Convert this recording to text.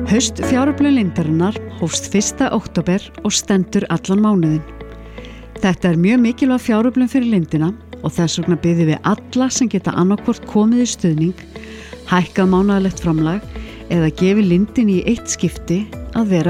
Haust fjáröflun Lindarinnar hófst 1. október og stendur allan mánuðinn. Þetta er mjög mikilvæg fjáröflun fyrir Lindina og þess vegna biðjum við alla sem geta annaðhvort komið í stuðning, hækkað mánaðarlegt framlag eða gefið Lindinni í eitt skipti að vera